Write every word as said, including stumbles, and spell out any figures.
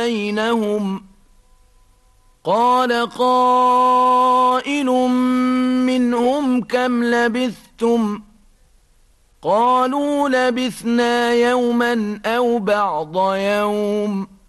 بينهم قال قائل منهم كم لبثتم قالوا لبثنا يوما أو بعض يوم